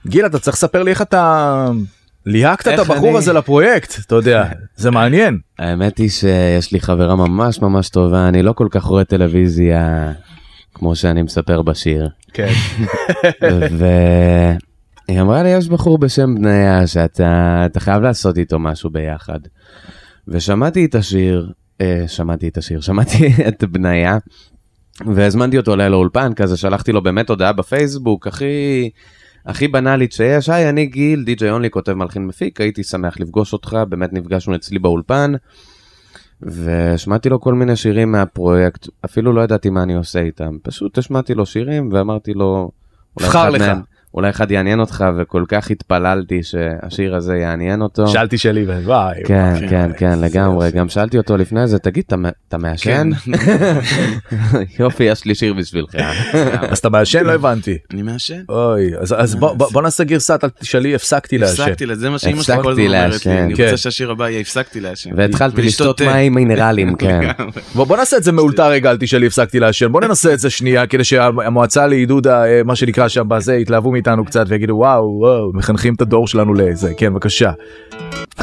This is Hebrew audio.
גיל, אתה צריך לספר לי איך אתה ליהקת את הבחור הזה לפרויקט, אתה יודע, זה מעניין. האמת היא שיש לי חברה ממש ממש טובה, אני לא כל כך רואה טלוויזיה כמו שאני מספר בשיר. כן. והיא אמרה לי, יש בחור בשם בניה שאתה חייב לעשות איתו משהו ביחד. ושמעתי את בניה, והזמנתי אותו אליי לאולפן, כזה שלחתי לו באמת הודעה בפייסבוק, הכי בנאלית שיש, היי, אני גיל, די.ג'יי אונלי, כותב מלחין מפיק, הייתי שמח לפגוש אותך, באמת נפגשנו אצלי באולפן, ושמעתי לו כל מיני שירים מהפרויקט, אפילו לא ידעתי מה אני עושה איתם, פשוט השמעתי לו שירים, ואמרתי לו, אולי אחד יעניין אותך, וכל כך התפללתי שהשיר הזה יעניין אותו. שאלתי שלי, וואי. כן, לגמרי. גם שאלתי אותו לפני זה, תגיד, אתה מעשן? יופי, יש לי שיר בשבילך. אז אתה מעשן? לא הבנתי. אני מעשן. אוי, אז בוא נעשה גרסת שלי, הפסקתי לעשן. הפסקתי, זה מה שאמא שלי כל הזמן אומרת לי. אני רוצה שהשיר הבא יהיה, הפסקתי לעשן. והתחלתי לשתות מים מינרלים, כן. בוא נעשה את זה מאולתר רגע, שלי, הפסקתי לעשן. בוא ננסה את זה שנייה, כדי שהמועצה לעידוד, מה שנקרא שם בזה, יתלהבו מאיתנו קצת ויגידו וואו, מחנכים את הדור שלנו לזה. כן, בבקשה.